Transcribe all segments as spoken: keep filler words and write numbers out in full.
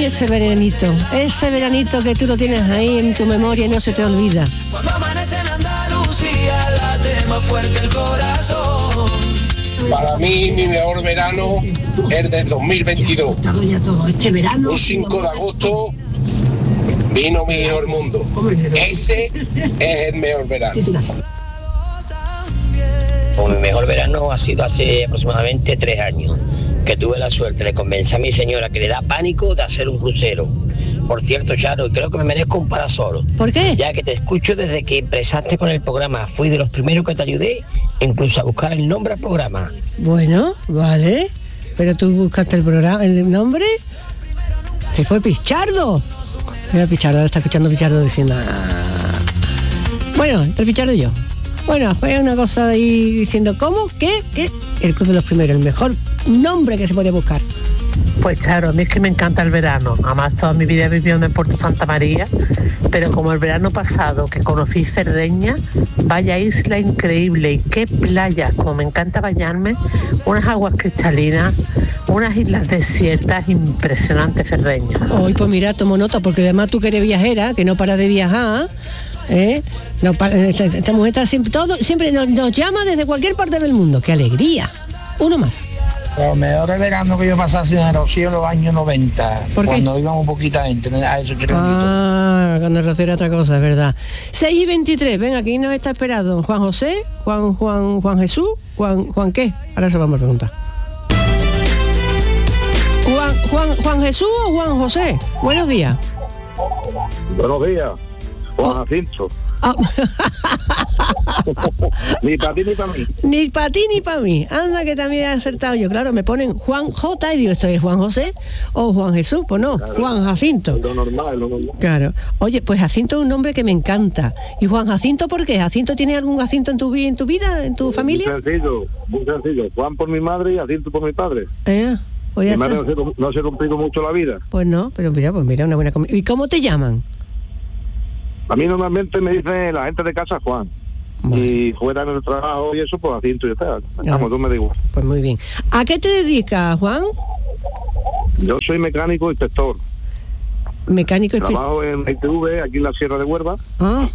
ese veranito, ese veranito que tú lo tienes ahí en tu memoria y no se te olvida. Cuando amanece en Andalucía, late más fuerte el corazón. Para mí, mi mejor verano es del dos mil veintidós. Este verano. Un cinco de agosto vino mi mejor mundo. Ese es el mejor verano. Pues mi mejor verano ha sido hace aproximadamente tres años, que tuve la suerte de convencer a mi señora que le da pánico de hacer un crucero. Por cierto, Charo, creo que me merezco un parasol. ¿Por qué? Ya que te escucho desde que empezaste con el programa. Fui de los primeros que te ayudé, incluso a buscar el nombre al programa. Bueno, vale. Pero tú buscaste el programa, el nombre. Se fue Pichardo. Mira, Pichardo, está escuchando Pichardo diciendo... Ah. Bueno, el Pichardo y yo. Bueno, fue una cosa ahí diciendo, ¿cómo? ¿Qué? ¿Qué? El Club de los Primeros, el mejor nombre que se puede buscar. Pues claro, a mí es que me encanta el verano. Además, toda mi vida he vivido en Puerto Santa María, pero como el verano pasado que conocí Cerdeña, vaya isla increíble y qué playas, como me encanta bañarme, unas aguas cristalinas, unas islas desiertas, impresionante Cerdeña. Hoy pues mira, tomo nota, porque además tú que eres viajera, que no para de viajar, ¿eh? No, esta, esta mujer está siempre, todo, siempre nos, nos llama desde cualquier parte del mundo. ¡Qué alegría! Uno más. Lo mejor el verano que yo pasé en el Rocío en los años noventa, cuando íbamos poquita gente a esos chiringuitos. Ah, cuando el Rocío era otra cosa, es verdad. seis y veintitrés, venga, aquí nos está esperando Juan José, Juan Juan Juan Jesús, Juan Juan ¿qué? Ahora se vamos a preguntar. Juan Juan Juan Jesús o Juan José. Buenos días. Buenos días, Juan Jacinto. Oh. Oh. Ni para ti ni para mí. Ni para ti ni para mí. Anda que también he acertado yo. Claro, me ponen Juan J y digo, ¿esto es Juan José o Juan Jesús? Pues no, claro, Juan Jacinto. Lo normal, lo normal. Claro. Oye, pues Jacinto es un nombre que me encanta. ¿Y Juan Jacinto por qué? ¿Jacinto tiene algún Jacinto en tu, en tu vida, en tu familia? Muy sencillo, muy sencillo. Juan por mi madre y Jacinto por mi padre. Eh, pues mi madre no se, no se ha cumplido mucho la vida. Pues no, pero mira, pues mira, una buena comida. ¿Y cómo te llaman? A mí normalmente me dice la gente de casa Juan. Vale. Y fuera en el trabajo y eso, pues Jacinto y está. Vamos, tú me digo. Pues muy bien. ¿A qué te dedicas, Juan? Yo soy mecánico inspector. Mecánico inspector. Trabajo en I T V, aquí en la Sierra de Huelva. Ah.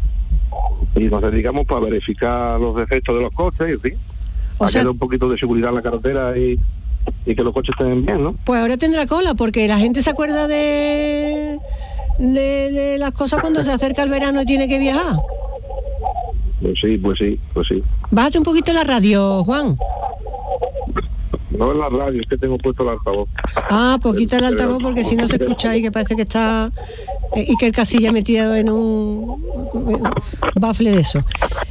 Y nos dedicamos para verificar los defectos de los coches, y sí. Para que haya un poquito de seguridad en la carretera y, y que los coches estén bien, ¿no? Pues ahora tendrá cola, porque la gente se acuerda de... De, de las cosas cuando se acerca el verano y tiene que viajar. Pues sí, pues sí, pues sí. Bájate un poquito la radio, Juan. No en la radio, es que tengo puesto el altavoz. Ah, pues quita el altavoz porque si no se escucha ahí que parece que está... Eh, y que el casilla metido en un bafle de eso.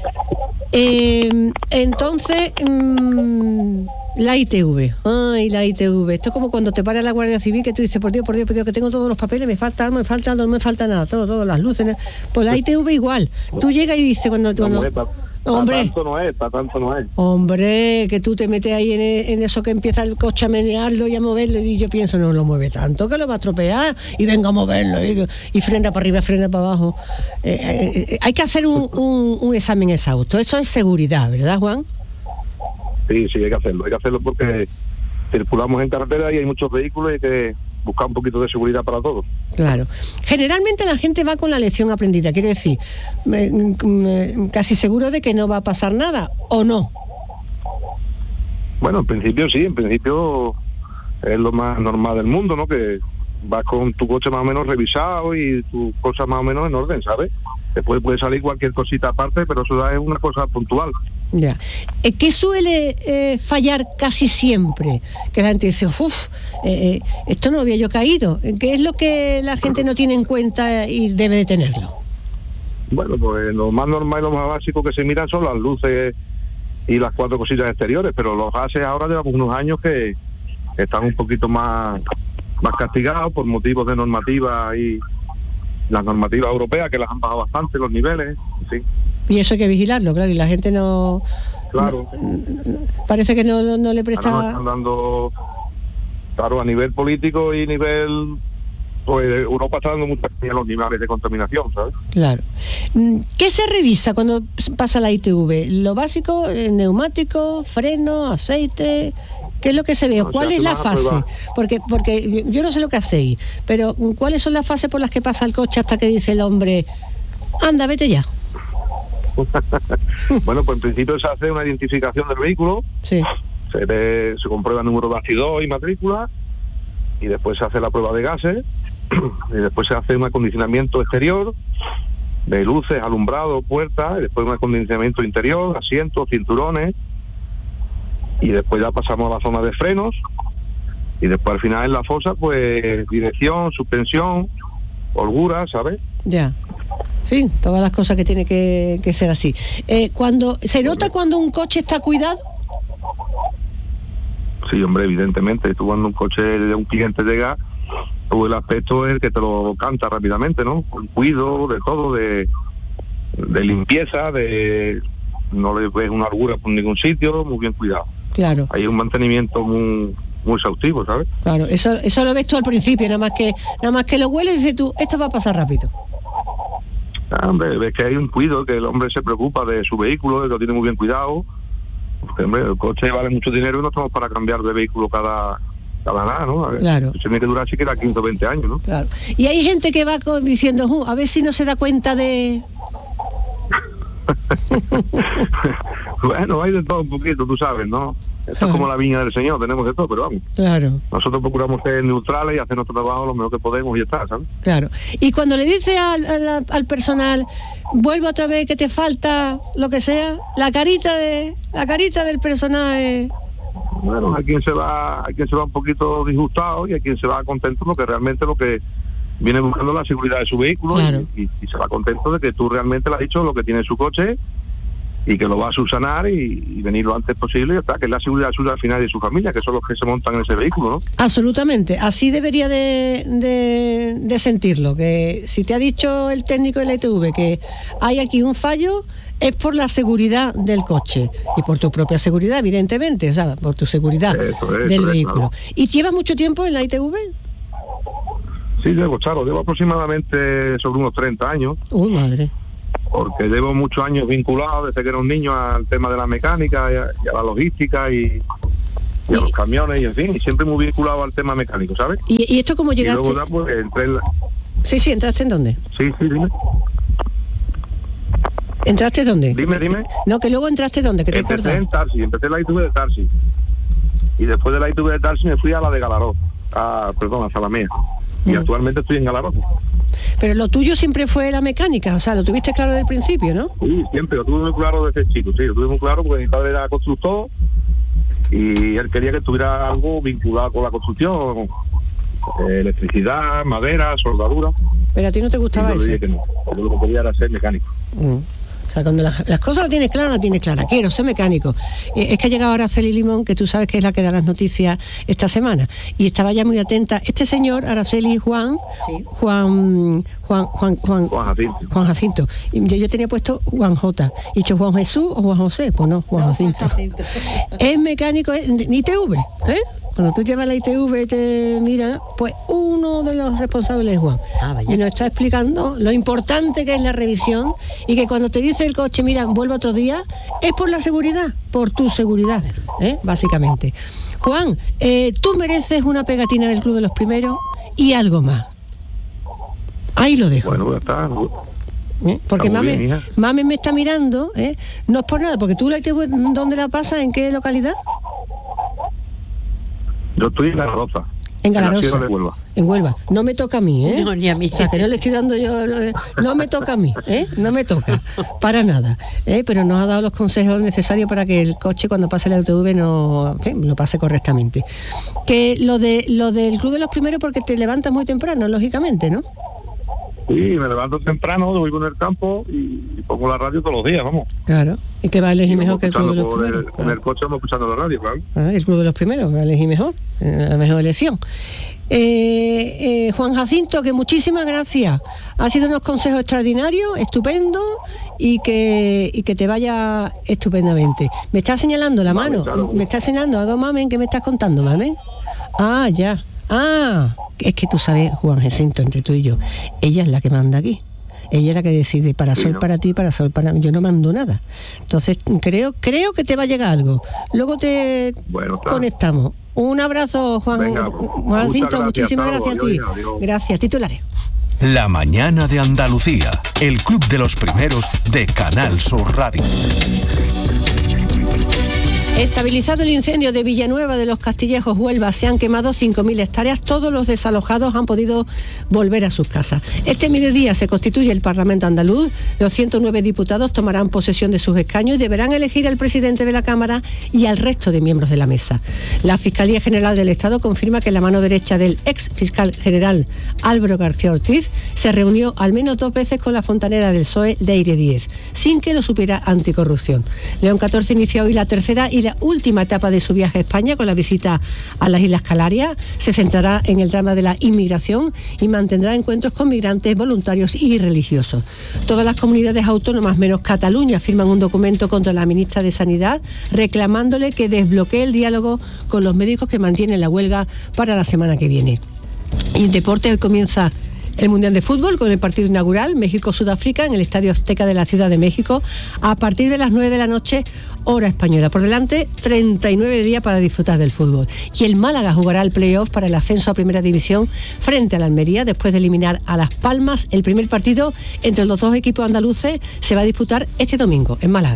Eh, entonces... Mmm, la I T V, ay, la I T V. Esto es como cuando te para la Guardia Civil que tú dices, por Dios, por Dios, por Dios, que tengo todos los papeles, me falta algo, me falta algo, no me falta nada, todo, todas las luces. Pues la I T V igual. Tú llegas y dices cuando... cuando no, hombre, para tanto no es, para tanto no es. Hombre, que tú te metes ahí en, en eso que empieza el coche a menearlo y a moverlo y yo pienso, no lo mueve tanto, que lo va a estropear y venga a moverlo y, y frena para arriba, frena para abajo. Eh, eh, eh, hay que hacer un, un, un examen exhausto. Eso es seguridad, ¿verdad, Juan? Sí, sí, hay que hacerlo, hay que hacerlo porque circulamos en carretera y hay muchos vehículos y hay que buscar un poquito de seguridad para todos. Claro. Generalmente la gente va con la lección aprendida, quiere decir, me, me, casi seguro de que no va a pasar nada, ¿o no? Bueno, en principio sí, en principio es lo más normal del mundo, ¿no? Que vas con tu coche más o menos revisado y tu cosa más o menos en orden, ¿sabes? Después puede salir cualquier cosita aparte, pero eso es una cosa puntual. Ya. ¿Qué suele eh, fallar casi siempre? Que la gente dice, uff, eh, esto no había yo caído. ¿Qué es lo que la gente no tiene en cuenta y debe de tenerlo? Bueno, pues lo más normal y lo más básico que se miran son las luces y las cuatro cosillas exteriores, pero los gases ahora llevamos unos años que están un poquito más, más castigados por motivos de normativa y las normativas europeas que las han bajado bastante los niveles, sí. Y eso hay que vigilarlo, claro, y la gente no... Claro. No, parece que no, no, no le presta... Ahora nos están dando, claro, a nivel político y nivel... Pues Europa está dando muchas a los niveles de contaminación, ¿sabes? Claro. ¿Qué se revisa cuando pasa la I T V? Lo básico, neumático, freno, aceite... ¿Qué es lo que se ve? No, ¿Cuál se es hace la una fase? prueba. Porque, porque yo no sé lo que hacéis, pero ¿cuáles son las fases por las que pasa el coche hasta que dice el hombre, anda, vete ya? Bueno, pues en principio se hace una identificación del vehículo, Sí. se, ve- se comprueba el número de bastidor y matrícula, y después se hace la prueba de gases, y después se hace un acondicionamiento exterior, de luces, alumbrado, puertas, y después un acondicionamiento interior, asientos, cinturones, y después ya pasamos a la zona de frenos, y después al final en la fosa, pues dirección, suspensión, holgura, ¿sabes? Ya. Sí, todas las cosas que tiene que, que ser así. Eh, cuando ¿Se nota cuando un coche está cuidado? Sí, hombre, evidentemente. Tú cuando un coche de un cliente llega, todo el aspecto es el que te lo canta rápidamente, ¿no? El cuido, de todo, de, de limpieza, de no le ves una holgura por ningún sitio, muy bien cuidado. Claro. Hay un mantenimiento muy muy exhaustivo, ¿sabes? Claro, eso eso lo ves tú al principio, nada más que nada más que lo hueles y dices tú, esto va a pasar rápido. Ah, hombre, ves que hay un cuido, que el hombre se preocupa de su vehículo, de que lo tiene muy bien cuidado. Porque, hombre, el coche vale mucho dinero y no estamos para cambiar de vehículo cada cada nada, ¿no? Claro. Tiene que durar siquiera quince o veinte años, ¿no? Claro. Y hay gente que va con, diciendo, uh, a ver si no se da cuenta de... Bueno, hay de todo un poquito, tú sabes, ¿no? Esto es como la viña del Señor, tenemos de todo, pero vamos. Claro. Nosotros procuramos ser neutrales y hacer nuestro trabajo lo mejor que podemos y ya está, ¿sabes? Claro. Y cuando le dices al, al, al personal, vuelve otra vez que te falta lo que sea, la carita de la carita del personaje. Bueno, hay quien se va, hay quien se va un poquito disgustado y hay quien se va contento porque realmente lo que viene buscando es la seguridad de su vehículo. Claro. y, y, y se va contento de que tú realmente le has dicho lo que tiene en su coche y que lo va a subsanar y, y venir lo antes posible y ya está, que es la seguridad suya al final y de su familia, que son los que se montan en ese vehículo, ¿no? Absolutamente, así debería de, de, de sentirlo, que si te ha dicho el técnico de la I T V que hay aquí un fallo, es por la seguridad del coche y por tu propia seguridad, evidentemente, o sea, por tu seguridad Eso es, del eso es, vehículo. claro. ¿Y llevas mucho tiempo en la I T V? Sí, llevo, claro, llevo aproximadamente sobre unos treinta años. Uy, madre. Porque llevo muchos años vinculado desde que era un niño al tema de la mecánica y a, y a la logística y, y a los camiones y en fin, y siempre muy vinculado al tema mecánico, ¿sabes? ¿Y, y esto cómo llegaste? Y luego ya pues entré en la... Sí, sí, ¿entraste en dónde? Sí, sí, dime. ¿Entraste dónde? Dime, dime. No, que luego entraste dónde, que te Empecé acuerdas. en Tarsi, empecé en la I T V de Tarsi. Y después de la I T V de Tarsi me fui a la de Galaró, a, perdón, a Salamea. Y Mm. actualmente estoy en Galaró. Pero lo tuyo siempre fue la mecánica, o sea, lo tuviste claro desde el principio, ¿no? Sí, siempre, lo tuve muy claro desde chico, sí, lo tuve muy claro porque mi padre era constructor y él quería que tuviera algo vinculado con la construcción, eh, electricidad, madera, soldadura. Pero a ti no te Y gustaba yo le eso. dije que no, yo lo que quería era ser mecánico. Mm. O sea, cuando las, las cosas las tienes claras, las tienes claras. Quiero ser mecánico. Eh, es que ha llegado Araceli Limón, que tú sabes que es la que da las noticias esta semana. Y estaba ya muy atenta. Este señor, Araceli Juan, Sí. Juan, Juan, Juan, Juan, Juan Jacinto. Juan Jacinto. Y yo, yo tenía puesto Juan J. Y dicho Juan Jesús o Juan José. Pues no, Juan Jacinto. Es mecánico, es I T V, ¿eh? Cuando tú llevas la I T V y te mira, pues uno de los responsables es Juan. Ah, vaya. Y nos está explicando lo importante que es la revisión y que cuando te dice el coche, mira, vuelve otro día, es por la seguridad, por tu seguridad, ¿eh? Básicamente. Juan, eh, tú mereces una pegatina del Club de los Primeros y algo más. Ahí lo dejo. Bueno, ya está. ¿eh? Porque Está muy mami, bien, hija. mami me está mirando, ¿eh? No es por nada, porque tú la I T V, ¿dónde la pasas? ¿En qué localidad? Yo estoy en Galaroza. En la Galaroza. Sierra de Huelva. En Huelva. No me toca a mí, ¿eh? No, ni a mí. O sea, que no le estoy dando yo... eh, No me toca a mí, ¿eh? No me toca. Para nada. ¿eh? Pero nos ha dado los consejos necesarios para que el coche cuando pase la I T V no, en fin, lo pase correctamente. Que lo de lo del Club de los Primeros porque te levantas muy temprano, lógicamente, ¿no? Sí, me levanto temprano, voy con el campo y, y pongo la radio todos los días, vamos. Claro. Y que va a elegir Y mejor vamos que el Club de los escuchando por Primeros. el- En el coche vamos escuchando la radio, claro. Ah, el Club de los Primeros, va a elegir mejor. eh, La mejor elección. Eh, eh, Juan Jacinto, que muchísimas gracias. Ha sido unos consejos extraordinarios, estupendo y que, y que te vaya estupendamente. Me está señalando la Vale, mano, claro. me está señalando algo, mamen, ¿qué me estás contando, mamen? Ah, ya. Ah, es que tú sabes, Juan Jacinto, entre tú y yo, ella es la que manda aquí. ella es la que decide, para Sí, sol ¿no? para ti, para sol para mí, yo no mando nada. Entonces creo creo que te va a llegar algo. Luego te Bueno, está. conectamos. Un abrazo, Juan. Venga, Juancito, muchas gracias, muchísimas hasta gracias a luego, ti. adiós, adiós. Gracias, titulares. La mañana de Andalucía, el club de los primeros de Canal Sur Radio. Estabilizado el incendio de Villanueva de los Castillejos, Huelva, se han quemado cinco mil hectáreas. Todos los desalojados han podido volver a sus casas. Este mediodía se constituye el Parlamento andaluz. Los ciento nueve diputados tomarán posesión de sus escaños y deberán elegir al presidente de la Cámara y al resto de miembros de la mesa. La Fiscalía General del Estado confirma que la mano derecha del ex fiscal general Álvaro García Ortiz se reunió al menos dos veces con la fontanera del P S O E, Leire Díez, sin que lo supiera Anticorrupción. León catorce inicia hoy la tercera y la última etapa de su viaje a España con la visita a las Islas Canarias. Se centrará en el drama de la inmigración y mantendrá encuentros con migrantes, voluntarios y religiosos. Todas las comunidades autónomas menos Cataluña firman un documento contra la ministra de Sanidad reclamándole que desbloquee el diálogo con los médicos que mantienen la huelga para la semana que viene. Y en deporte comienza el Mundial de Fútbol con el partido inaugural México-Sudáfrica en el Estadio Azteca de la Ciudad de México a partir de las nueve de la noche, hora española. Por delante, treinta y nueve días para disfrutar del fútbol. Y el Málaga jugará el playoff para el ascenso a Primera División frente a la Almería después de eliminar a Las Palmas. El primer partido entre los dos equipos andaluces se va a disputar este domingo en Málaga.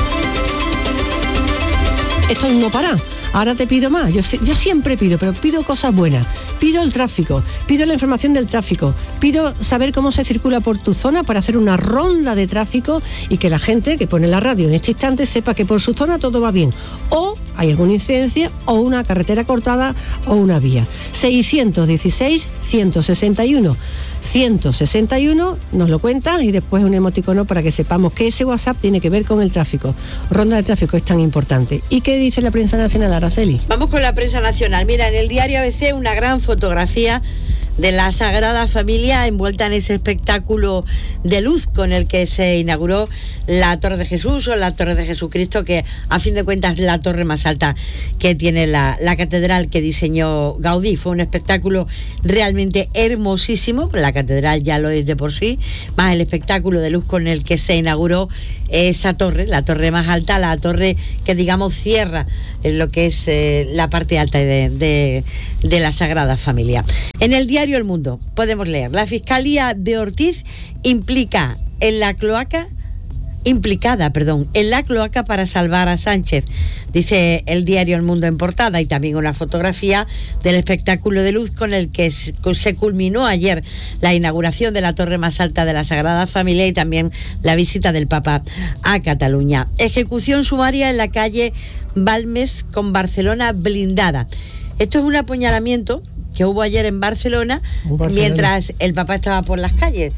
Esto no para. Ahora te pido más, yo, yo siempre pido, pero pido cosas buenas. Pido el tráfico, pido la información del tráfico, pido saber cómo se circula por tu zona para hacer una ronda de tráfico y que la gente que pone la radio en este instante sepa que por su zona todo va bien. O hay alguna incidencia, o una carretera cortada, o una vía. seiscientos dieciséis, ciento sesenta y uno, ciento sesenta y uno, nos lo cuentan y después un emoticono para que sepamos que ese WhatsApp tiene que ver con el tráfico. Ronda de tráfico es tan importante. ¿Y qué dice la prensa nacional, Araceli? Vamos con la prensa nacional. Mira, en el diario A B C una gran fotografía de la Sagrada Familia envuelta en ese espectáculo de luz con el que se inauguró la Torre de Jesús o la Torre de Jesucristo, que a fin de cuentas es la torre más alta que tiene la, la catedral que diseñó Gaudí. Fue un espectáculo realmente hermosísimo, la catedral ya lo es de por sí, más el espectáculo de luz con el que se inauguró esa torre, la torre más alta, la torre que digamos cierra en lo que es eh, la parte alta de, de, de la Sagrada Familia. En el diario El Mundo podemos leer: la Fiscalía de Ortiz implica en la cloaca implicada, perdón, en la cloaca para salvar a Sánchez, dice el diario El Mundo en portada, y también una fotografía del espectáculo de luz con el que se culminó ayer la inauguración de la torre más alta de la Sagrada Familia y también la visita del Papa a Cataluña. Ejecución sumaria en la calle Balmes con Barcelona blindada. Esto es un apuñalamiento que hubo ayer en Barcelona, Barcelona mientras el Papa estaba por las calles.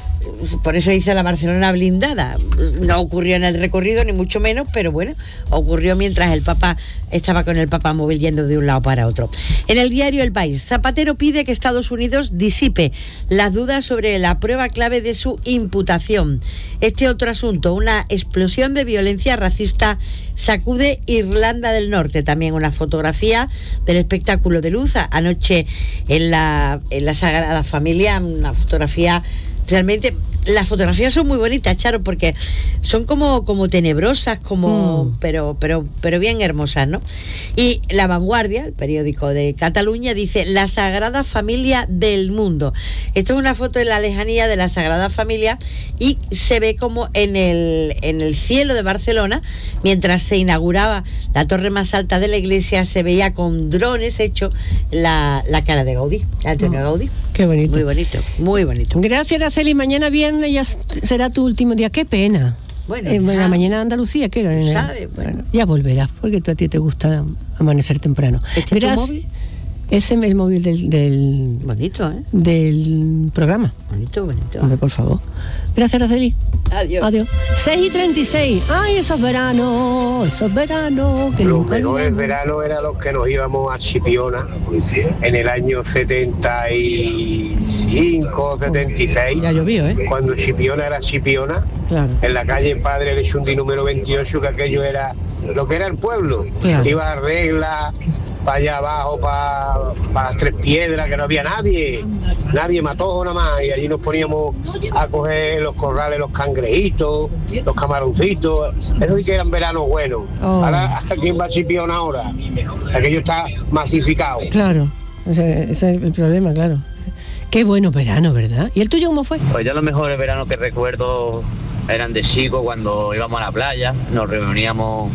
Por eso dice la Barcelona blindada. No ocurrió en el recorrido, ni mucho menos, pero bueno, ocurrió mientras el Papa estaba con el papamóvil yendo de un lado para otro. En el diario El País, Zapatero pide que Estados Unidos disipe las dudas sobre la prueba clave de su imputación. Este otro asunto, una explosión de violencia racista sacude Irlanda del Norte. También una fotografía del espectáculo de luz anoche en la, en la Sagrada Familia, una fotografía. Realmente las fotografías son muy bonitas, Charo, porque son como, como tenebrosas, como mm. pero, pero, pero bien hermosas, ¿no? Y La Vanguardia, el periódico de Cataluña, dice: la Sagrada Familia del mundo. Esto es una foto de la lejanía de la Sagrada Familia y se ve como en el, en el cielo de Barcelona, mientras se inauguraba la torre más alta de la iglesia, se veía con drones hecho la, la cara de Gaudí, Antonio oh, Gaudí. Qué bonito. Muy bonito, muy bonito. Gracias, Araceli. Mañana viernes ya será tu último día. Qué pena. Bueno, eh, la mañana Andalucía, ¿qué era? ¿Sabes? Bueno. Bueno, ya volverás, porque tú, a ti te gusta amanecer temprano. ¿Este es tu móvil? Ese es el móvil del, del... Bonito, ¿eh? Del programa. Bonito, bonito. Hombre, por favor. Gracias, Araceli. Adiós. Adiós. seis y treinta y seis. Ay, esos veranos, esos veranos. Que los mejores veranos eran los que nos íbamos a Chipiona en el año setenta y cinco, setenta y seis. Ya llovió, ¿eh? Cuando Chipiona era Chipiona. Claro. En la calle Padre Lechundi número veintiocho, que aquello era lo que era el pueblo. Claro. Iba a regla, para allá abajo, para, para las Tres Piedras, que no había nadie, nadie, Matojo nada más, y allí nos poníamos a coger los corrales, los cangrejitos, los camaroncitos, eso sí que eran veranos buenos. Oh. Ahora, ¿quién va a Chipiona ahora? Aquello está masificado. Claro, ese, ese es el problema, claro. Qué buenos veranos, ¿verdad? ¿Y el tuyo cómo fue? Pues yo los mejores veranos que recuerdo eran de chico, cuando íbamos a la playa, nos reuníamos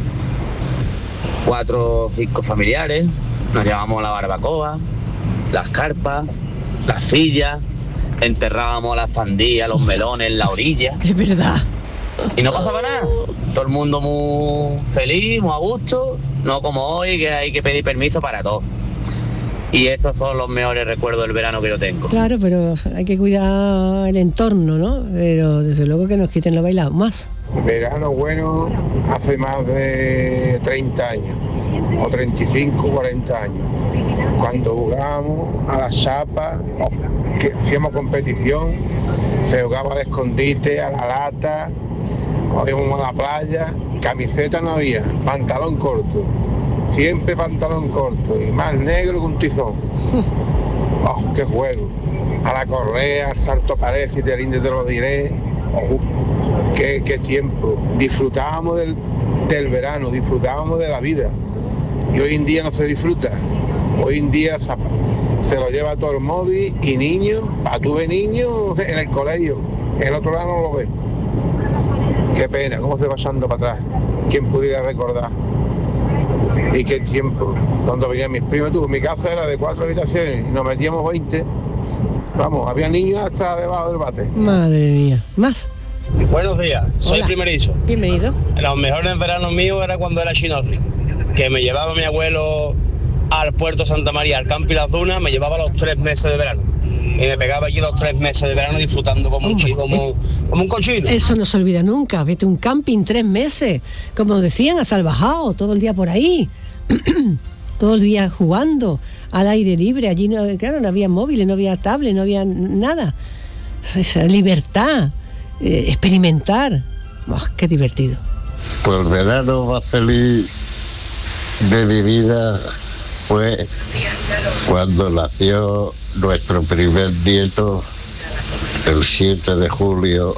cuatro o cinco familiares, nos llevábamos la barbacoa, las carpas, las sillas, enterrábamos las sandías, los melones en la orilla. Es verdad. Y no pasaba nada. Todo el mundo muy feliz, muy a gusto, no como hoy, que hay que pedir permiso para todo. Y esos son los mejores recuerdos del verano que yo tengo. Claro, pero hay que cuidar el entorno, ¿no? Pero desde luego que nos quiten lo bailado más. Verano bueno hace más de treinta años, o treinta y cinco, cuarenta años. Cuando jugábamos a la chapa, que hacíamos competición, se jugaba al escondite, a la lata, o íbamos a la playa, camiseta no había, pantalón corto. Siempre pantalón corto y más negro que un tizón. ¡Oh, qué juego! A la correa, al salto pared, si te rinde te lo diré. Oh, qué, qué tiempo. Disfrutábamos del, del verano, disfrutábamos de la vida. Y hoy en día no se disfruta. Hoy en día se, se lo lleva todo el móvil y niños, para tú ver niños en el colegio. En el otro lado no lo ves. Qué pena, cómo se va pasando para atrás. ¿Quién pudiera recordar? Y qué tiempo, cuando venían mis primos, tú, mi casa era de cuatro habitaciones y nos metíamos veinte. Vamos, había niños hasta debajo del bate. Madre mía, ¿más? Buenos días, soy Hola. primerizo. Bienvenido. Los mejores veranos míos era cuando era chinorri, que me llevaba mi abuelo al puerto Santa María, al campo y las dunas, me llevaba los tres meses de verano. Y me pegaba allí los tres meses de verano disfrutando como un chico, como, como un cochino. Eso no se olvida nunca. Vete a un camping tres meses, como decían, a salvajado, todo el día por ahí, todo el día jugando al aire libre. Allí no, claro, no había móviles, no había tablets, no había nada. Esa libertad, eh, experimentar. Oh, qué divertido. Pues el verano más feliz de mi vida fue cuando nació nuestro primer nieto el siete de julio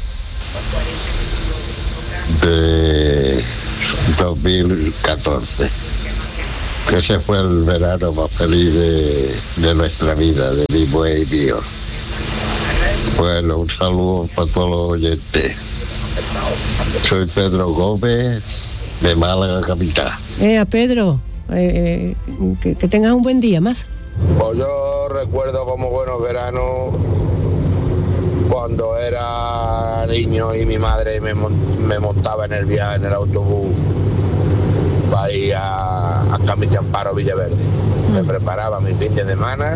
de dos mil catorce. Ese fue el verano más feliz de, de nuestra vida, de mi mujer y mío. Bueno, un saludo para todos los oyentes. Soy Pedro Gómez, de Málaga capital. Eh, a Pedro, eh, eh, que, que tengas un buen día más. Pues yo recuerdo como buenos veranos cuando era niño y mi madre me, me montaba en el viaje, en el autobús, para ir a, a Camich Amparo, Villaverde. Mm. Me preparaba mi fin de semana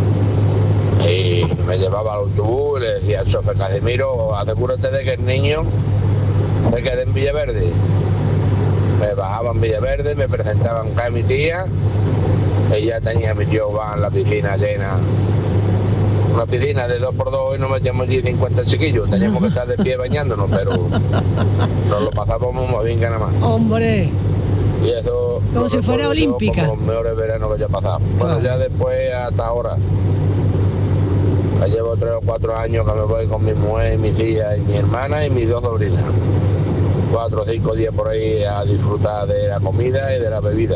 y me llevaba al autobús y le decía al chofer: Casimiro, asegúrate de que el niño se quede en Villaverde. Me bajaba en Villaverde, me presentaban acá a mi tía. Ella tenía mi tío va en la piscina llena, una piscina de dos por dos, y nos metíamos allí cincuenta chiquillos. Teníamos que estar de pie bañándonos, pero nos lo pasábamos muy bien que nada más. ¡Hombre! Y eso, como si fuera olímpica. Como los mejores veranos que ya pasado. Bueno, ya después hasta ahora, ya llevo tres o cuatro años que me voy con mi mujer, mis hijas, y mi hermana y mis dos sobrinas. Cuatro o cinco días por ahí a disfrutar de la comida y de la bebida.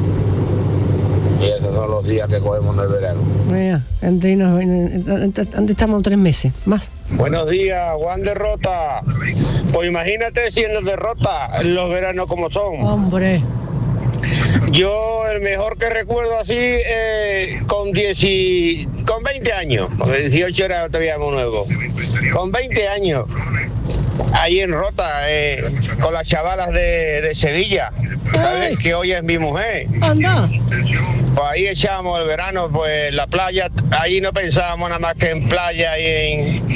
Y esos son los días que cogemos en el verano. Mira, ¿dónde estamos tres meses? ¿Más? Buenos días, Juan Derrota. Pues imagínate siendo Derrota los veranos como son. Hombre. Yo el mejor que recuerdo así, eh, con, diez y, con veinte años, porque dieciocho era todavía muy nuevo. Con veinte años, ahí en Rota, eh, con las chavalas de, de Sevilla, ¿sabes? Que hoy es mi mujer. Anda. Pues ahí echábamos el verano, pues la playa, ahí no pensábamos nada más que en playa y en,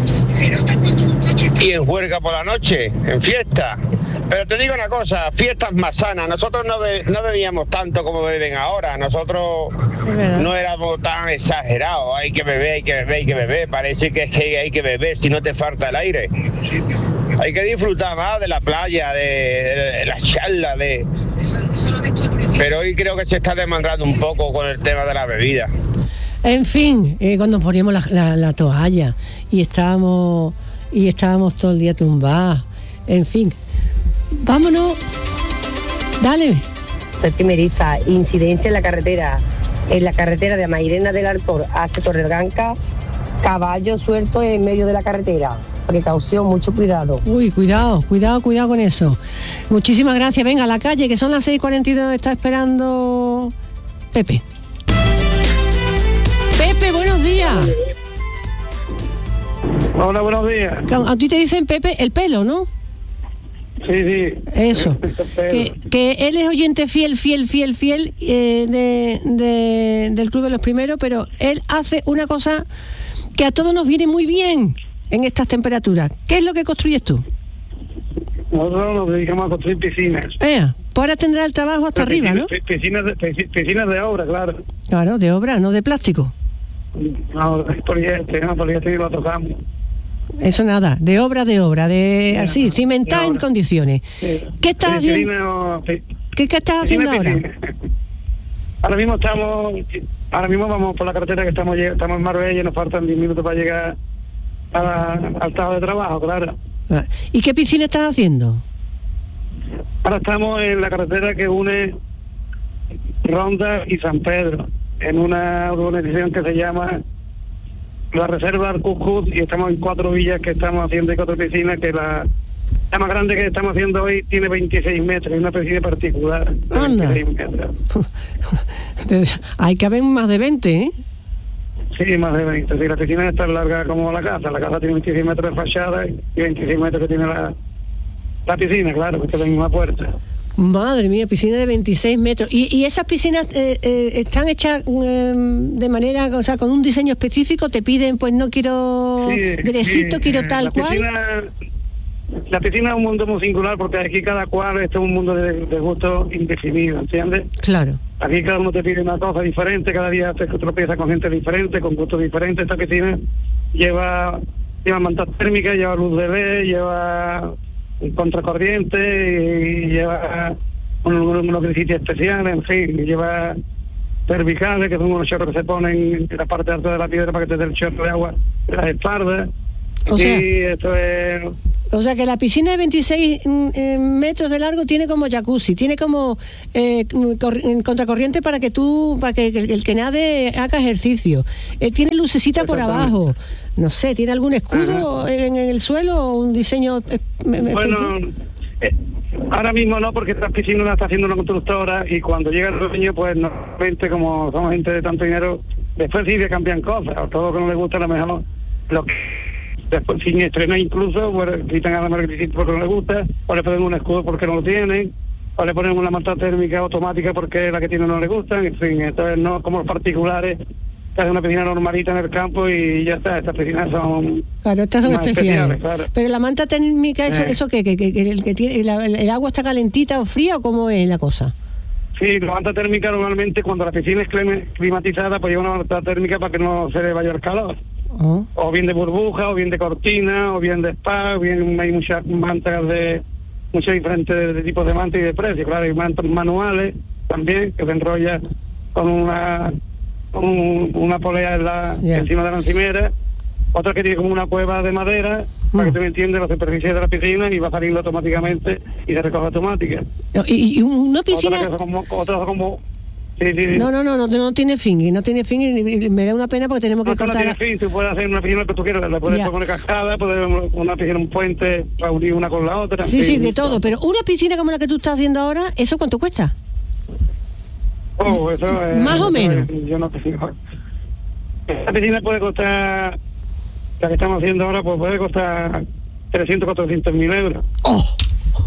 y en juerga por la noche, en fiesta. Pero te digo una cosa, fiestas más sanas. Nosotros no, be, no bebíamos tanto como beben ahora. Nosotros no éramos tan exagerados. Hay que beber, hay que beber, hay que beber. Parece que es que hay que beber si no te falta el aire. Hay que disfrutar más de la playa, de, de, de las charlas, de, Pero hoy creo que se está demandando un poco con el tema de la bebida. En fin, eh, cuando poníamos la, la, la toalla y estábamos y estábamos todo el día tumbados, en fin, vámonos, dale. Soy primeriza, incidencia en la carretera, en la carretera de Mairena del Alcor hacia Torreblanca, caballo suelto en medio de la carretera. Precaución, mucho cuidado. Uy, cuidado, cuidado, cuidado con eso. Muchísimas gracias. Venga, a la calle, que son las seis cuarenta y dos, está esperando Pepe. Pepe, buenos días. Hola, buenos días. A ti te dicen Pepe el pelo, ¿no? Sí, sí. Eso. Que, que él es oyente fiel, fiel, fiel, fiel eh, de, de, del Club de los Primeros, pero él hace una cosa que a todos nos viene muy bien en estas temperaturas. ¿Qué es lo que construyes tú? Nosotros nos dedicamos a construir piscinas. Eh, pues ahora tendrá el trabajo hasta Pero arriba, piscinas, ¿no? Piscinas de, piscinas de obra, claro. Claro, de obra, no de plástico. No, de poliéster, no, poliéster lo tocamos. Eso nada, de obra, de obra, de así, cimentada en condiciones. Sí. ¿Qué estás Sí, haciendo? piscina, sí. ¿Qué, qué estás haciendo Piscina, ahora? piscina. Ahora mismo estamos, ahora mismo vamos por la carretera que estamos, estamos en Marbella y nos faltan diez minutos para llegar a la, al estado de trabajo, claro. ¿Y qué piscina estás haciendo? Ahora estamos en la carretera que une Ronda y San Pedro, en una urbanización que se llama la Reserva del Cuscut, y estamos en cuatro villas que estamos haciendo y cuatro piscinas, que la, la más grande que estamos haciendo hoy tiene veintiséis metros, y una piscina particular de Anda. veintiséis metros. Hay que haber más de veinte, ¿eh? Sí, más de veinte. Sí, la piscina es tan larga como la casa. La casa tiene veintiséis metros de fachada y veintiséis metros que tiene la, la piscina, claro, que es la misma puerta. Madre mía, piscina de veintiséis metros. ¿Y, y esas piscinas eh, eh, están hechas eh, de manera, o sea, con un diseño específico? ¿Te piden, pues no quiero Sí, gresito, sí, quiero eh, tal la cual? piscina, la piscina es un mundo muy singular, porque aquí cada cual esto es un mundo de, de gusto indefinido, ¿entiendes? Claro. Aquí cada uno te pide una cosa diferente, cada día te tropiezas con gente diferente, con gustos diferentes. Esta piscina lleva, lleva mantas térmicas, lleva luz de L E D, lleva contracorriente y lleva unos, unos grisitos especiales, en fin, y lleva cervicales, que son unos chorros que se ponen en la parte alta de la piedra para que te dé el chorro de agua en las espaldas. O sea, y esto es... O sea que la piscina de veintiséis eh, metros de largo tiene como jacuzzi, tiene como eh, cor- contracorriente para que tú, para que el, el que nade haga ejercicio. Eh, tiene lucecita por abajo. No sé, ¿tiene algún escudo en, en el suelo o un diseño eh, Bueno, eh, ahora mismo no, porque esta piscina la está haciendo una constructora, y cuando llega el dueño, pues normalmente, como somos gente de tanto dinero, después sí que cambian cosas, o todo lo que no le gusta, a lo mejor lo que después sin estrenar incluso, pues quitan a la marketing porque no le gusta, o le ponen un escudo porque no lo tienen, o le ponen una manta térmica automática porque la que tiene no le gusta, en fin, entonces no como los particulares, que hacen una piscina normalita en el campo y ya está. Estas piscinas son... Claro, estas son más especiales. claro. Pero la manta térmica, ¿eso, Eh. eso qué? ¿Que, que, que el, que tiene, la- el agua está calentita o fría o cómo es la cosa? Sí, la manta térmica normalmente cuando la piscina es clima- climatizada, pues lleva una manta térmica para que no se le vaya el calor. Oh. O bien de burbuja, o bien de cortina, o bien de spa, o bien hay muchas mantas de muchos diferentes de, de tipos de mantas y de precios. Claro, hay mantas manuales también que se enrolla con una con un- una polea en la, Yeah. encima de la encimera, otra que tiene como una cueva de madera, para que tú me entiendas, la superficie de la piscina, y va saliendo automáticamente y se recoge automática. Y, y una piscina... Otra que son como, otra como sí, sí, sí. No, no, no, no, no tiene fin, y no tiene fin, y, y me da una pena porque tenemos que No, no cortar... tiene fin, tú puedes hacer una piscina que tú quieras, la puedes Ya. poner cascada, puedes una piscina, un puente para unir una con la otra. Sí, sí, de todo, pero una piscina como la que tú estás haciendo ahora, ¿eso cuánto cuesta? Oh, eso es, Más o eso menos. es, yo no sé si... Esta piscina puede costar, la que estamos haciendo ahora, pues puede costar trescientos, cuatrocientos mil euros. ¡Oh!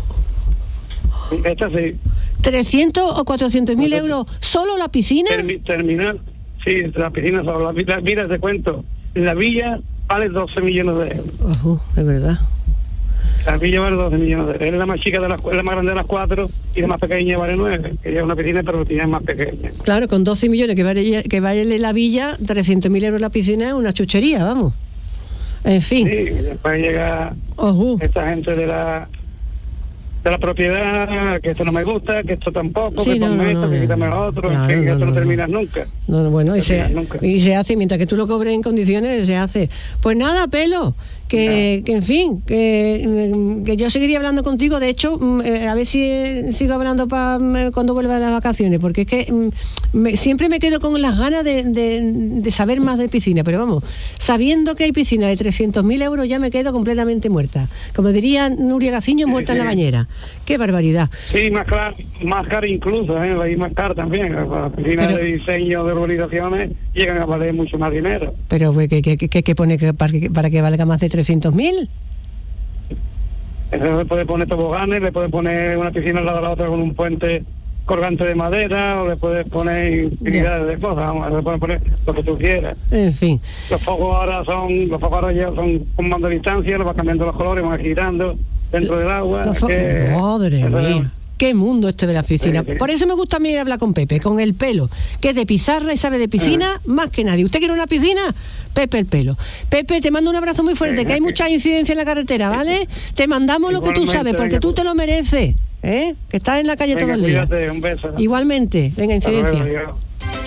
Esta sí. ¿trescientos o cuatrocientos mil euros solo la piscina? Termi- terminal, sí, la piscina solo. La, la, mira, te cuento, la villa vale doce millones de euros. Ojo, de verdad. La villa vale doce millones de euros. Es la más chica de las, es la más grande de las cuatro, y la más pequeña vale nueve, que ya es una piscina, pero tiene más pequeña. Claro, con doce millones que vale, que vale la villa, trescientos mil euros la piscina es una chuchería, vamos. En fin. Sí, y después llega Ojo. esta gente de la de la propiedad, que esto no me gusta, que esto tampoco, Sí, que no, ponme no, esto, no, que no. quítame lo otro, Claro, que, que no, esto no, no, no. terminas nunca. No, no, bueno, y se, terminas nunca. y se hace, mientras que tú lo cobres en condiciones, se hace. Pues nada, Pelo, que, que en fin, que, que yo seguiría hablando contigo. De hecho, mm, eh, a ver si eh, sigo hablando pa, mm, cuando vuelva de las vacaciones, porque es que mm, me- siempre me quedo con las ganas de, de- de saber más de piscina, pero vamos, sabiendo que hay piscina de trescientos mil euros, ya me quedo completamente muerta. Como diría Nuria Gaciño, muerta en la bañera. ¡Qué barbaridad! Sí, más caro, más caro incluso, ¿eh? Va a ir más caro también. Las piscinas Pero- de diseño de urbanizaciones llegan a valer mucho más dinero. Pero pues, ¿qué, qué, qué- qué pone que para, que para que valga más de trescientos mil? Eso le puede poner toboganes, le puede poner una piscina al lado de la otra con un puente colgante de madera, o le puedes poner infinidad de cosas, vamos, le puedes poner lo que tú quieras. En fin. Los focos ahora son, los focos ahora ya son con mando de distancia, los vas cambiando los colores, van girando dentro del agua. Los fo- que- Madre eso es- mía. Qué mundo este de la piscina. Sí, sí. Por eso me gusta a mí hablar con Pepe, con el Pelo, que es de pizarra y sabe de piscina más que nadie. ¿Usted quiere una piscina? Pepe el Pelo. Pepe, te mando un abrazo muy fuerte, que hay mucha incidencia en la carretera, ¿vale? Te mandamos lo que tú Igualmente, sabes, porque venga, tú te lo mereces, ¿eh? Que estás en la calle Venga, todo el día. cuídate, un beso. Igualmente, venga, Hasta luego, incidencia. adiós.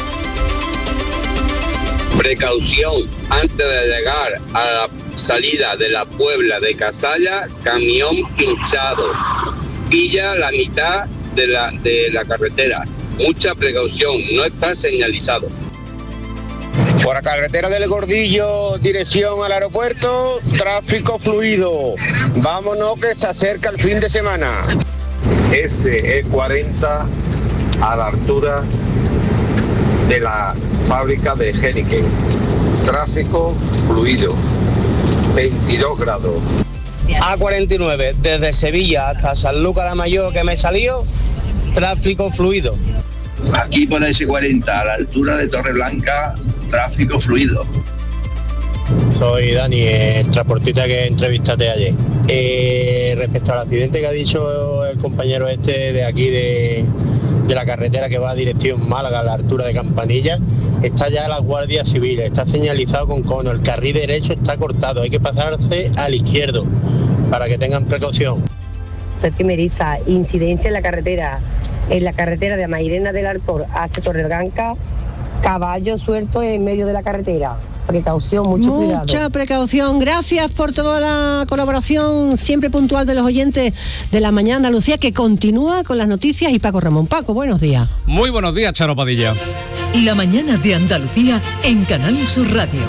Precaución, antes de llegar a la salida de la Puebla de Casalla, camión pinchado. Pilla la mitad de la, de la carretera. Mucha precaución, no está señalizado. Por la carretera del Gordillo, dirección al aeropuerto, tráfico fluido. Vámonos que se acerca el fin de semana. S E cuarenta a la altura de la fábrica de Heineken. Tráfico fluido, veintidós grados. A cuarenta y nueve, desde Sevilla hasta Sanlúcar la Mayor que me salió, tráfico fluido. Aquí por ese cuarenta, a la altura de Torreblanca, tráfico fluido. Soy Dani, el transportista que entrevistaste ayer. Eh, respecto al accidente que ha dicho el compañero este de aquí de, de la carretera que va a dirección Málaga a la altura de Campanilla, está ya la Guardia Civil, está señalizado con cono, el carril derecho está cortado, hay que pasarse al izquierdo para que tengan precaución. Soy primeriza, incidencia en la carretera, en la carretera de Mairena del Alcor hacia Torreblanca, caballo suelto en medio de la carretera. Precaución, mucho cuidado. Mucha precaución. Gracias por toda la colaboración siempre puntual de los oyentes de La Mañana Andalucía, que continúa con las noticias. Y Paco Ramón. Paco, buenos días. Muy buenos días, Charo Padilla. La Mañana de Andalucía en Canal Sur Radio.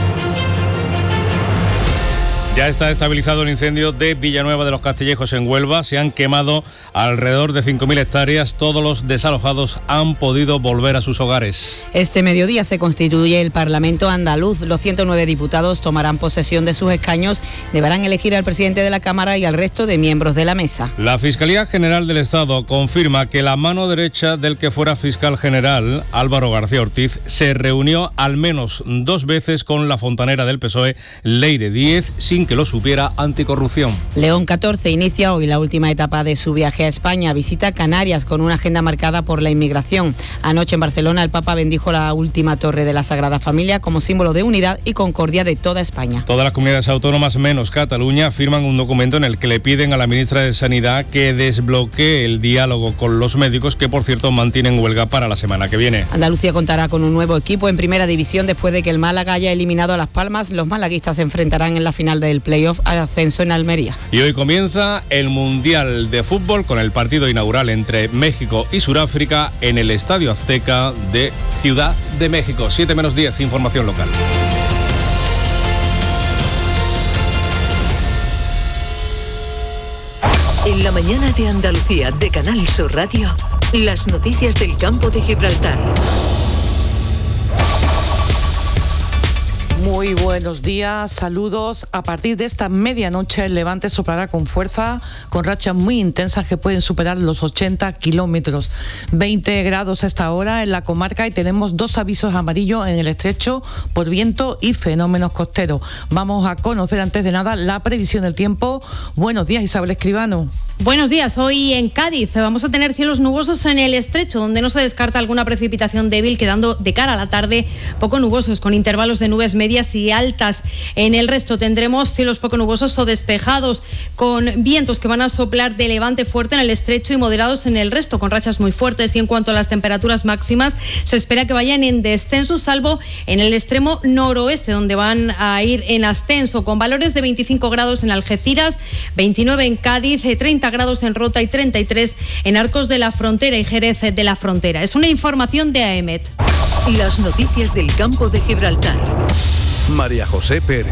Ya está estabilizado el incendio de Villanueva de los Castillejos en Huelva. Se han quemado alrededor de cinco mil hectáreas. Todos los desalojados han podido volver a sus hogares. Este mediodía se constituye el Parlamento andaluz. Los ciento nueve diputados tomarán posesión de sus escaños. Deberán elegir al presidente de la Cámara y al resto de miembros de la mesa. La Fiscalía General del Estado confirma que la mano derecha del que fuera fiscal general, Álvaro García Ortiz, se reunió al menos dos veces con la fontanera del P S O E, Leire Díez, sin que lo supiera, anticorrupción. León catorce inicia hoy la última etapa de su viaje a España. Visita Canarias con una agenda marcada por la inmigración. Anoche en Barcelona el Papa bendijo la última torre de la Sagrada Familia como símbolo de unidad y concordia de toda España. Todas las comunidades autónomas menos Cataluña firman un documento en el que le piden a la ministra de Sanidad que desbloquee el diálogo con los médicos, que por cierto mantienen huelga para la semana que viene. Andalucía contará con un nuevo equipo en Primera División después de que el Málaga haya eliminado a Las Palmas. Los malaguistas se enfrentarán en la final del playoff al ascenso en Almería. Y hoy comienza el Mundial de Fútbol con el partido inaugural entre México y Suráfrica en el Estadio Azteca de Ciudad de México. siete menos diez, información local. En la Mañana de Andalucía de Canal Sur Radio, las noticias del campo de Gibraltar. Muy buenos días, saludos. A partir de esta medianoche el levante soplará con fuerza, con rachas muy intensas que pueden superar los ochenta kilómetros. veinte grados a esta hora en la comarca y tenemos dos avisos amarillos en el estrecho por viento y fenómenos costeros. Vamos a conocer antes de nada la previsión del tiempo. Buenos días, Isabel Escribano. Buenos días. Hoy en Cádiz vamos a tener cielos nubosos en el estrecho, donde no se descarta alguna precipitación débil, quedando de cara a la tarde poco nubosos, con intervalos de nubes medias y altas. En el resto tendremos cielos poco nubosos o despejados, con vientos que van a soplar de levante fuerte en el estrecho y moderados en el resto, con rachas muy fuertes. Y en cuanto a las temperaturas máximas, se espera que vayan en descenso, salvo en el extremo noroeste, donde van a ir en ascenso, con valores de veinticinco grados en Algeciras, veintinueve en Cádiz, treinta grados en Rota y treinta y tres en Arcos de la Frontera y Jerez de la Frontera. Es una información de AEMET. Las noticias del campo de Gibraltar. María José Pérez.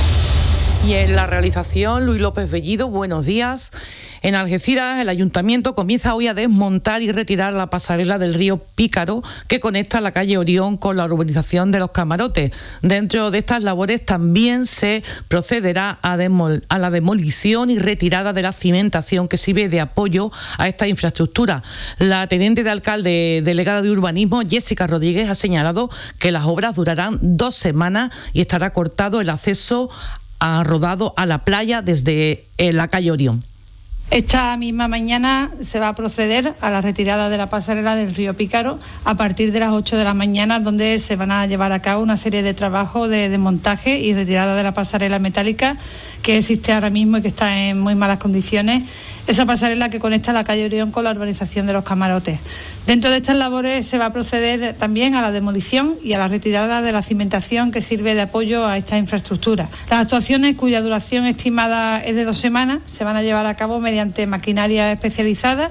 Y en la realización, Luis López Bellido, buenos días. En Algeciras, el ayuntamiento comienza hoy a desmontar y retirar la pasarela del río Pícaro que conecta la calle Orión con la urbanización de Los Camarotes. Dentro de estas labores también se procederá a, demol- a la demolición y retirada de la cimentación que sirve de apoyo a esta infraestructura. La teniente de alcalde delegada de urbanismo, Jessica Rodríguez, ha señalado que las obras durarán dos semanas y estará cortado el acceso a rodado a la playa desde eh, la calle Orión. Esta misma mañana se va a proceder a la retirada de la pasarela del río Pícaro a partir de las ocho de la mañana, donde se van a llevar a cabo una serie de trabajos de desmontaje y retirada de la pasarela metálica que existe ahora mismo y que está en muy malas condiciones. Esa pasarela que conecta la calle Orión con la urbanización de Los Camarotes. Dentro de estas labores se va a proceder también a la demolición y a la retirada de la cimentación que sirve de apoyo a esta infraestructura. Las actuaciones, cuya duración estimada es de dos semanas, se van a llevar a cabo mediante maquinaria especializada.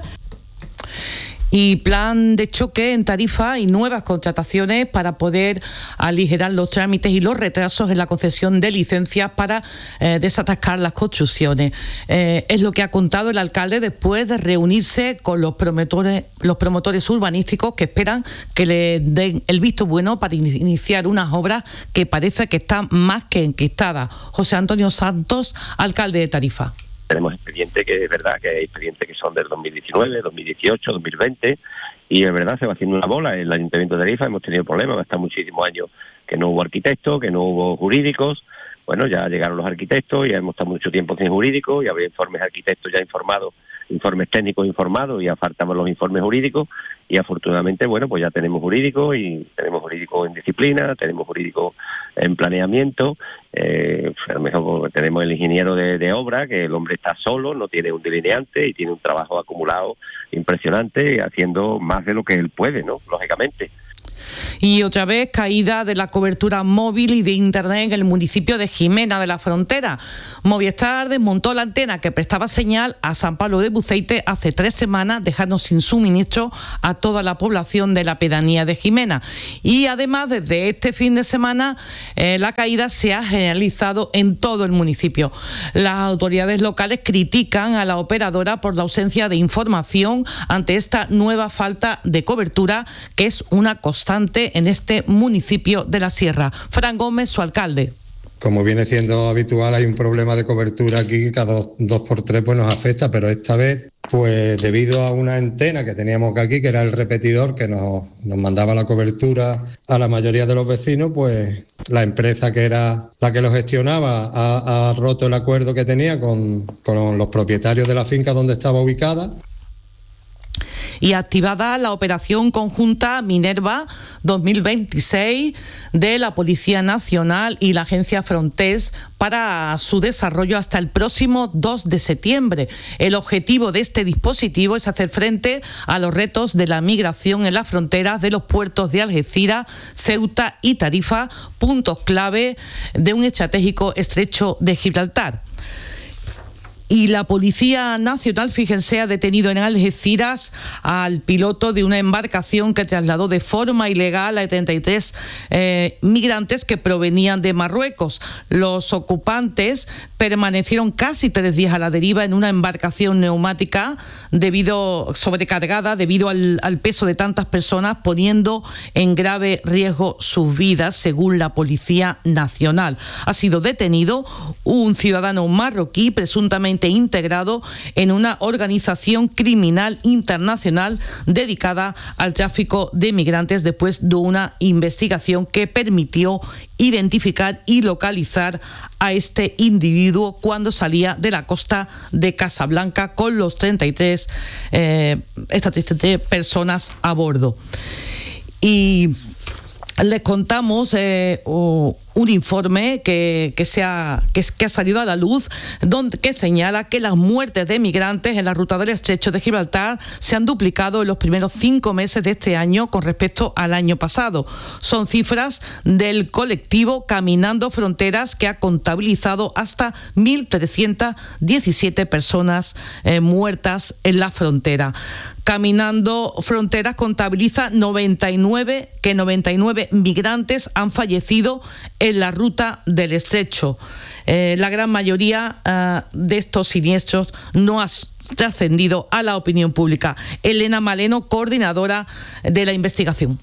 Y plan de choque en Tarifa y nuevas contrataciones para poder aligerar los trámites y los retrasos en la concesión de licencias para eh, desatascar las construcciones. Eh, es lo que ha contado el alcalde después de reunirse con los promotores, los promotores urbanísticos que esperan que le den el visto bueno para iniciar unas obras que parece que están más que enquistadas. José Antonio Santos, alcalde de Tarifa. Tenemos expedientes que es verdad que hay expedientes que son del dos mil diecinueve, dos mil dieciocho, dos mil veinte y es verdad se va haciendo una bola. En el Ayuntamiento de Tarifa hemos tenido problemas, hasta muchísimos años que no hubo arquitectos, que no hubo jurídicos. Bueno, ya llegaron los arquitectos, ya hemos estado mucho tiempo sin jurídicos y había informes de arquitectos ya informados, informes técnicos informados y ya faltaban los informes jurídicos y afortunadamente, bueno, pues ya tenemos jurídicos y tenemos jurídicos en disciplina, tenemos jurídicos en planeamiento, eh, a lo mejor tenemos el ingeniero de, de obra, que el hombre está solo, no tiene un delineante y tiene un trabajo acumulado impresionante, haciendo más de lo que él puede, ¿no? Lógicamente. Y otra vez caída de la cobertura móvil y de internet en el municipio de Jimena de la Frontera. Movistar desmontó la antena que prestaba señal a San Pablo de Buceite hace tres semanas, dejando sin suministro a toda la población de la pedanía de Jimena. Y además, desde este fin de semana, eh, la caída se ha generalizado en todo el municipio. Las autoridades locales critican a la operadora por la ausencia de información ante esta nueva falta de cobertura, que es una constante en este municipio de la Sierra. Fran Gómez, su alcalde. Como viene siendo habitual, hay un problema de cobertura aquí que cada dos, dos por tres pues nos afecta, pero esta vez, pues debido a una antena que teníamos aquí, que era el repetidor que nos, nos mandaba la cobertura a la mayoría de los vecinos, pues la empresa que era la que lo gestionaba ha, ha roto el acuerdo que tenía con, con los propietarios de la finca donde estaba ubicada. Y activada la operación conjunta Minerva dos mil veintiséis de la Policía Nacional y la Agencia Frontex para su desarrollo hasta el próximo dos de septiembre. El objetivo de este dispositivo es hacer frente a los retos de la migración en las fronteras de los puertos de Algeciras, Ceuta y Tarifa, puntos clave de un estratégico estrecho de Gibraltar. Y la Policía Nacional, fíjense, ha detenido en Algeciras al piloto de una embarcación que trasladó de forma ilegal a treinta y tres eh, migrantes que provenían de Marruecos. Los ocupantes permanecieron casi tres días a la deriva en una embarcación neumática debido sobrecargada debido al, al peso de tantas personas, poniendo en grave riesgo sus vidas, según la Policía Nacional. Ha sido detenido un ciudadano marroquí presuntamente totalmente integrado en una organización criminal internacional dedicada al tráfico de migrantes después de una investigación que permitió identificar y localizar a este individuo cuando salía de la costa de Casablanca con los treinta y tres, eh, estas treinta y tres personas a bordo. Y les contamos eh, oh, un informe que, que, se ha, que, que ha salido a la luz, donde, que señala que las muertes de migrantes en la ruta del Estrecho de Gibraltar se han duplicado en los primeros cinco meses de este año con respecto al año pasado. Son cifras del colectivo Caminando Fronteras, que ha contabilizado hasta mil trescientas diecisiete personas eh, muertas en la frontera. Caminando Fronteras contabiliza noventa y nueve, que noventa y nueve migrantes han fallecido en la ruta del Estrecho. Eh, la gran mayoría uh, de estos siniestros no ha trascendido a la opinión pública. Elena Maleno, coordinadora de la investigación.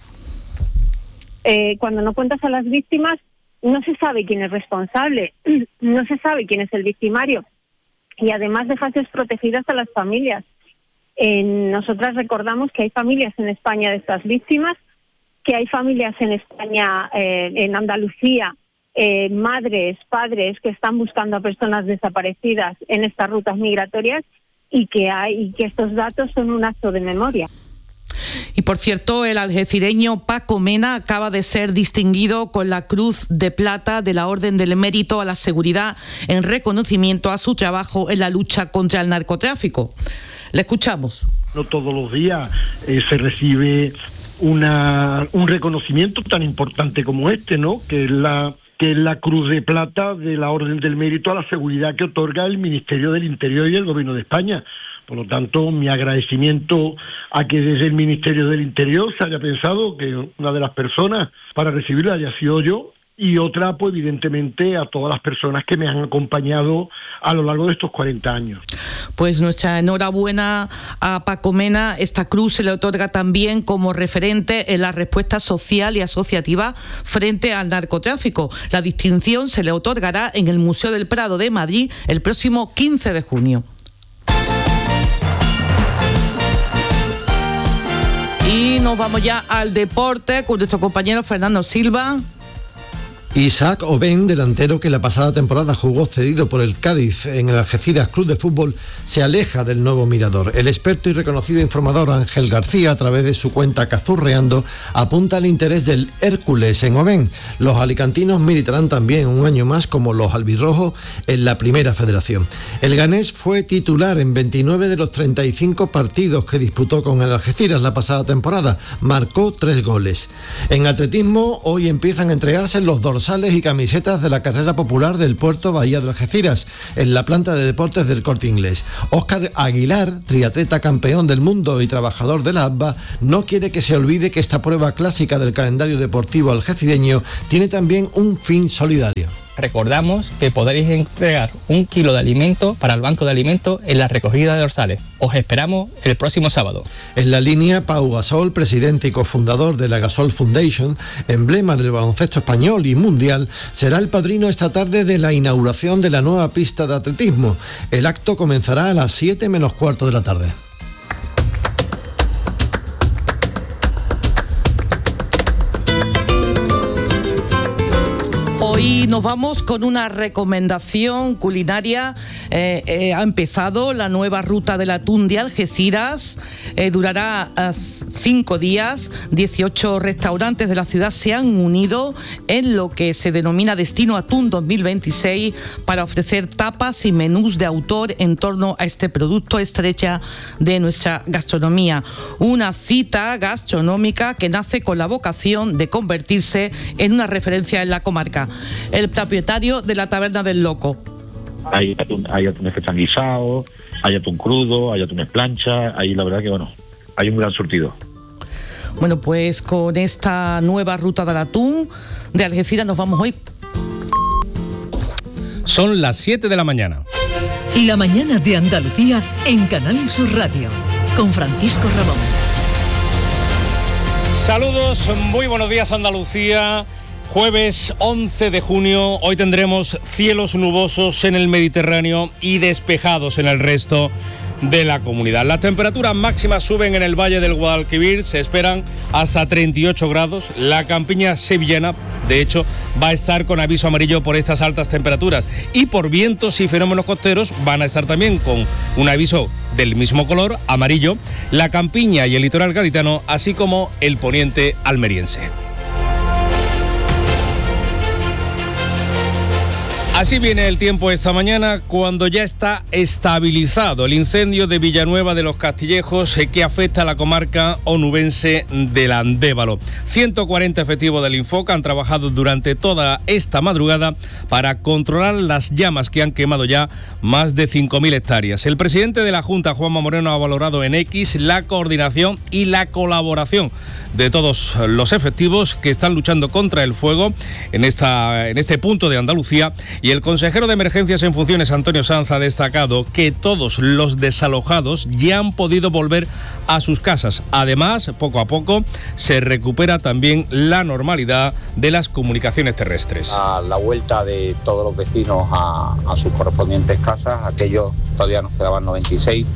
Eh, cuando no cuentas a las víctimas, no se sabe quién es responsable, no se sabe quién es el victimario, y además dejas desprotegidas a las familias. Eh, nosotras recordamos que hay familias en España de estas víctimas, que hay familias en España, eh, en Andalucía, eh, madres, padres que están buscando a personas desaparecidas en estas rutas migratorias, y que hay y que estos datos son un acto de memoria. Y por cierto, el algecireño Paco Mena acaba de ser distinguido con la Cruz de Plata de la Orden del Mérito a la Seguridad en reconocimiento a su trabajo en la lucha contra el narcotráfico. Le escuchamos. No todos los días eh, se recibe una, un reconocimiento tan importante como este, ¿no? Que es la que es la Cruz de Plata de la Orden del Mérito a la Seguridad que otorga el Ministerio del Interior y el Gobierno de España. Por lo tanto, mi agradecimiento a que desde el Ministerio del Interior se haya pensado que una de las personas para recibirla haya sido yo, y otra, pues evidentemente, a todas las personas que me han acompañado a lo largo de estos cuarenta años. Pues nuestra enhorabuena a Paco Mena. Esta cruz se le otorga también como referente en la respuesta social y asociativa frente al narcotráfico. La distinción se le otorgará en el Museo del Prado de Madrid el próximo quince de junio. Y nos vamos ya al deporte con nuestro compañero Fernando Silva. Isaac Oben, delantero que la pasada temporada jugó cedido por el Cádiz en el Algeciras Club de Fútbol, se aleja del nuevo Mirador. El experto y reconocido informador Ángel García, a través de su cuenta Cazurreando, apunta al interés del Hércules en Oben. Los alicantinos militarán también un año más como los albirrojos en la Primera Federación. El ganés fue titular en veintinueve de los treinta y cinco partidos que disputó con el Algeciras la pasada temporada. Marcó tres goles. En atletismo, hoy empiezan a entregarse los dorsales y camisetas de la carrera popular del Puerto Bahía de Algeciras, en la planta de deportes del Corte Inglés. Óscar Aguilar, triatleta campeón del mundo y trabajador de la A B B A, no quiere que se olvide que esta prueba clásica del calendario deportivo algecireño tiene también un fin solidario. Recordamos que podréis entregar un kilo de alimento para el banco de alimentos en la recogida de dorsales. Os esperamos el próximo sábado. En la línea, Pau Gasol, presidente y cofundador de la Gasol Foundation, emblema del baloncesto español y mundial, será el padrino esta tarde de la inauguración de la nueva pista de atletismo. El acto comenzará a las siete menos cuarto de la tarde. Hoy nos vamos con una recomendación culinaria. Eh, eh, ha empezado la nueva ruta del atún de Algeciras. Eh, durará eh, cinco días. dieciocho restaurantes de la ciudad se han unido en lo que se denomina Destino Atún dos mil veintiséis para ofrecer tapas y menús de autor en torno a este producto estrella de nuestra gastronomía. Una cita gastronómica que nace con la vocación de convertirse en una referencia en la comarca. El propietario de la Taberna del Loco. Hay atún, hay atunes que están guisados, hay atún crudo, hay atunes plancha, ahí la verdad que bueno, hay un gran surtido. Bueno, pues con esta nueva ruta del atún de Algeciras nos vamos hoy. Son las siete de la mañana. La mañana de Andalucía en Canal Sur Radio, con Francisco Ramón. Saludos, muy buenos días Andalucía. Jueves once de junio, hoy tendremos cielos nubosos en el Mediterráneo y despejados en el resto de la comunidad. Las temperaturas máximas suben en el Valle del Guadalquivir, se esperan hasta treinta y ocho grados. La campiña sevillana, de hecho, va a estar con aviso amarillo por estas altas temperaturas, y por vientos y fenómenos costeros van a estar también con un aviso del mismo color, amarillo, la campiña y el litoral gaditano, así como el poniente almeriense. Así viene el tiempo esta mañana, cuando ya está estabilizado el incendio de Villanueva de los Castillejos que afecta a la comarca onubense del Andévalo. ciento cuarenta efectivos del Infoca han trabajado durante toda esta madrugada para controlar las llamas que han quemado ya más de cinco mil hectáreas. El presidente de la Junta, Juanma Moreno, ha valorado en X la coordinación y la colaboración de todos los efectivos que están luchando contra el fuego en, esta, en este punto de Andalucía. Y el consejero de Emergencias en funciones, Antonio Sanz, ha destacado que todos los desalojados ya han podido volver a sus casas. Además, poco a poco se recupera también la normalidad de las comunicaciones terrestres. A la vuelta de todos los vecinos a, a sus correspondientes casas, aquellos todavía nos quedaban noventa y seis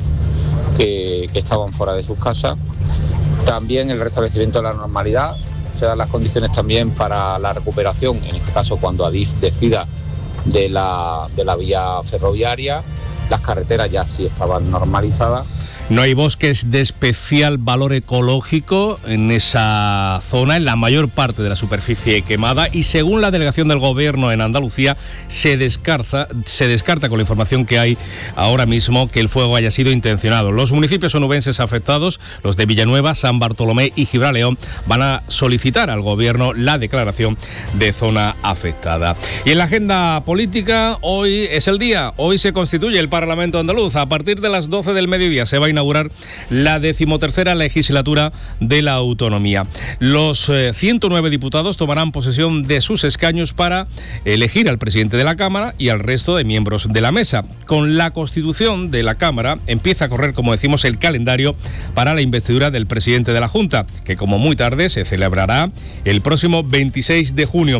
que, que estaban fuera de sus casas. También el restablecimiento de la normalidad, se dan las condiciones también para la recuperación, en este caso cuando Adif decida de la, de la vía ferroviaria. Las carreteras ya sí estaban normalizadas. No hay bosques de especial valor ecológico en esa zona, en la mayor parte de la superficie quemada, y según la delegación del Gobierno en Andalucía, se descarta, se descarta con la información que hay ahora mismo que el fuego haya sido intencionado. Los municipios onubenses afectados, los de Villanueva, San Bartolomé y Gibraleón, van a solicitar al Gobierno la declaración de zona afectada. Y en la agenda política, hoy es el día, hoy se constituye el Parlamento andaluz. A partir de las doce del mediodía se va a inaugurar la decimotercera legislatura de la autonomía. Los eh, ciento nueve diputados tomarán posesión de sus escaños para elegir al presidente de la Cámara y al resto de miembros de la mesa. Con la constitución de la Cámara empieza a correr, como decimos, el calendario para la investidura del presidente de la Junta, que como muy tarde se celebrará el próximo veintiséis de junio.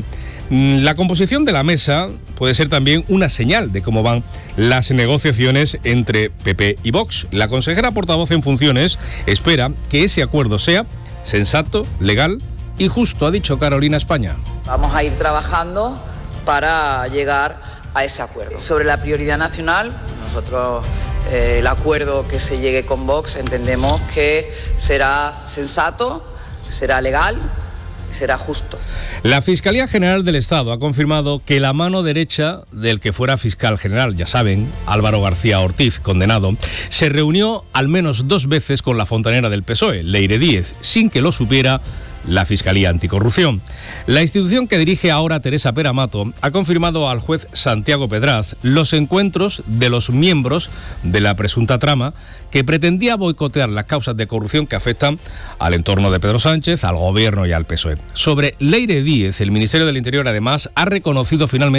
La composición de la mesa puede ser también una señal de cómo van las negociaciones entre P P y Vox. La consejera portavoz en funciones espera que ese acuerdo sea sensato, legal y justo, ha dicho Carolina España. Vamos a ir trabajando para llegar a ese acuerdo. Sobre la prioridad nacional, nosotros eh, el acuerdo que se llegue con Vox entendemos que será sensato, será legal, será justo. La Fiscalía General del Estado ha confirmado que la mano derecha del que fuera fiscal general, ya saben, Álvaro García Ortiz, condenado, se reunió al menos dos veces con la fontanera del P S O E, Leire Díez, sin que lo supiera la Fiscalía Anticorrupción. La institución que dirige ahora Teresa Peramato ha confirmado al juez Santiago Pedraz los encuentros de los miembros de la presunta trama que pretendía boicotear las causas de corrupción que afectan al entorno de Pedro Sánchez, al Gobierno y al P S O E. Sobre Leire Díez, el Ministerio del Interior además ha reconocido finalmente